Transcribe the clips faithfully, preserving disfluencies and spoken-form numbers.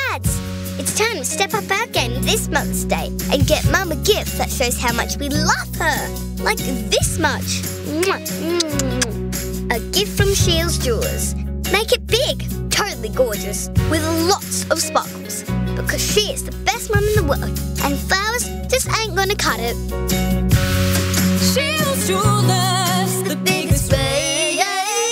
Dads, it's time to step up our game this Mother's Day and get Mum a gift that shows how much we love her. Like this much. A gift from Shields Jewelers. Make it big, totally gorgeous, with lots of sparkles. Because she is the best mum in the world, and flowers just ain't gonna cut it. Shields Jewelers, the biggest range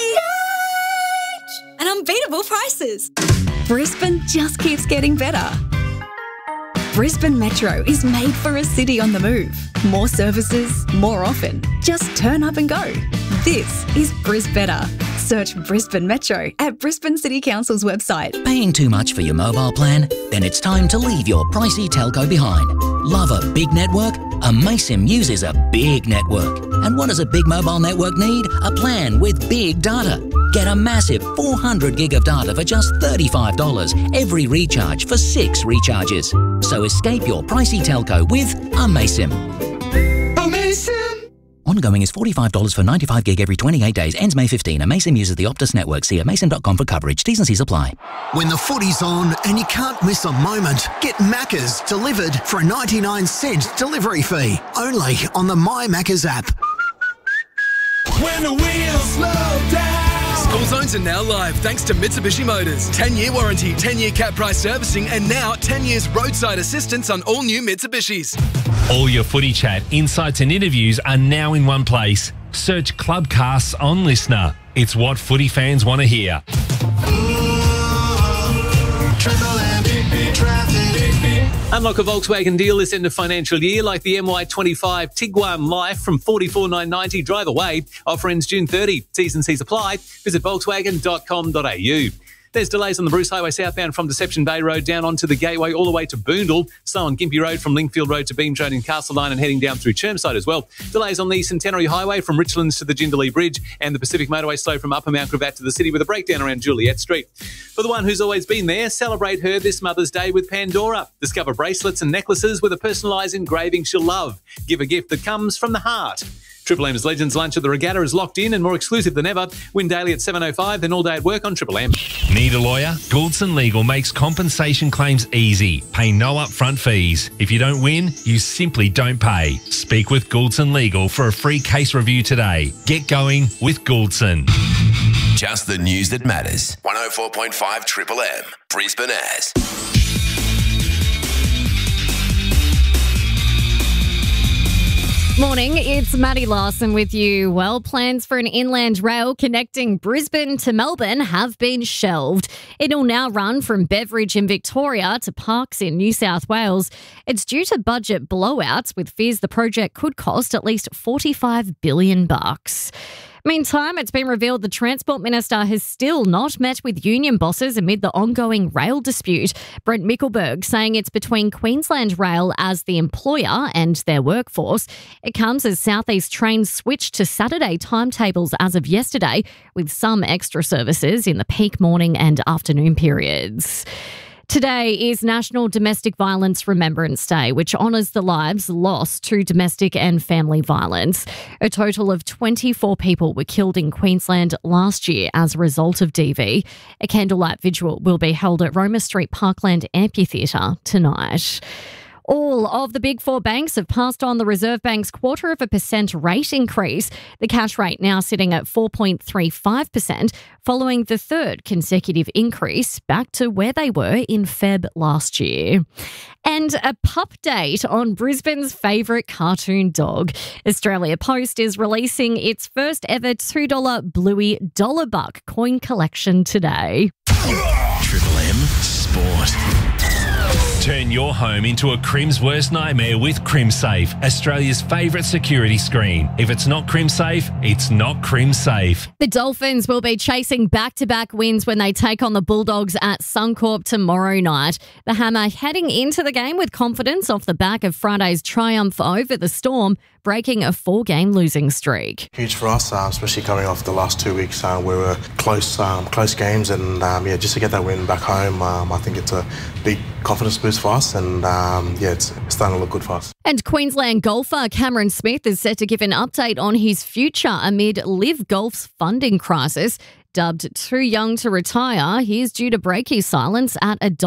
and unbeatable prices. Brisbane just keeps getting better. Brisbane Metro is made for a city on the move. More services, more often. Just turn up and go. This is Bris Better. Search Brisbane Metro at Brisbane City Council's website. Paying too much for your mobile plan? Then it's time to leave your pricey telco behind. Love a big network? Amaysim uses a big network. And what does a big mobile network need? A plan with big data. Get a massive four hundred gig of data for just thirty-five dollars every recharge for six recharges. So escape your pricey telco with Amaysim. Amaysim! Ongoing is forty-five dollars for ninety-five gig every twenty-eight days. Ends May fifteenth. Amaysim uses the Optus network. See amaysim dot com for coverage. T's and C's apply. When the footy's on and you can't miss a moment, get Macca's delivered for a ninety-nine cent delivery fee. Only on the My Macca's app. When the wheels slow down. School zones are now live thanks to Mitsubishi Motors. ten-year warranty, ten-year cap price servicing, and now ten years roadside assistance on all new Mitsubishis. All your footy chat, insights and interviews are now in one place. Search Clubcasts on Listener. It's what footy fans want to hear. Unlock a Volkswagen deal this end of financial year like the M Y twenty-five Tiguan Life from forty-four thousand nine hundred ninety dollars drive away. Offer ends June thirtieth. T's and C's apply. Visit volkswagen dot com dot a u. There's delays on the Bruce Highway southbound from Deception Bay Road down onto the Gateway all the way to Boondall. So on Gympie Road from Linkfield Road to Beams Road in Castleline and heading down through Chermside as well. Delays on the Centenary Highway from Richlands to the Jindalee Bridge and the Pacific Motorway slow from Upper Mount Gravatt to the city with a breakdown around Juliet Street. For the one who's always been there, celebrate her this Mother's Day with Pandora. Discover bracelets and necklaces with a personalised engraving she'll love. Give a gift that comes from the heart. Triple M's Legends Lunch at the Regatta is locked in and more exclusive than ever. Win daily at seven oh five, then all day at work on Triple M. Need a lawyer? Gouldson Legal makes compensation claims easy. Pay no upfront fees. If you don't win, you simply don't pay. Speak with Gouldson Legal for a free case review today. Get going with Gouldson. Just the news that matters. one oh four point five Triple M. Brisbane as. Morning, it's Maddie Larson with you. Well, plans for an inland rail connecting Brisbane to Melbourne have been shelved. It'll now run from Beveridge in Victoria to Parkes in New South Wales. It's due to budget blowouts, with fears the project could cost at least forty-five billion bucks. Meantime, it's been revealed the Transport Minister has still not met with union bosses amid the ongoing rail dispute. Brent Mickelberg saying it's between Queensland Rail as the employer and their workforce. It comes as South East trains switched to Saturday timetables as of yesterday, with some extra services in the peak morning and afternoon periods. Today is National Domestic Violence Remembrance Day, which honours the lives lost to domestic and family violence. A total of twenty-four people were killed in Queensland last year as a result of D V. A candlelight vigil will be held at Roma Street Parkland Amphitheatre tonight. All of the big four banks have passed on the Reserve Bank's quarter of a percent rate increase. The cash rate now sitting at four point three five percent, following the third consecutive increase back to where they were in February last year. And a pup date on Brisbane's favourite cartoon dog. Australia Post is releasing its first ever two dollar Bluey Dollar Buck coin collection today. Triple M Sport. Turn your home into a Crim's worst nightmare with CrimSafe, Australia's favourite security screen. If it's not CrimSafe, it's not CrimSafe. The Dolphins will be chasing back-to-back wins when they take on the Bulldogs at Suncorp tomorrow night. The Hammer heading into the game with confidence off the back of Friday's triumph over the Storm, breaking a four-game losing streak. Huge for us, uh, especially coming off the last two weeks uh, where we were close, um, close games, and um, yeah, just to get that win back home, um, I think it's a big confidence boost for us, and um, yeah, it's starting to look good for us. And Queensland golfer Cameron Smith is set to give an update on his future amid Live Golf's funding crisis. Dubbed too young to retire, he is due to break his silence at a